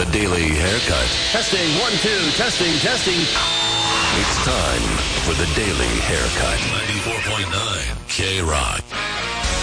The Daily Haircut. Testing, 1, 2, testing. It's time for The Daily Haircut. 94.9 K-Rock.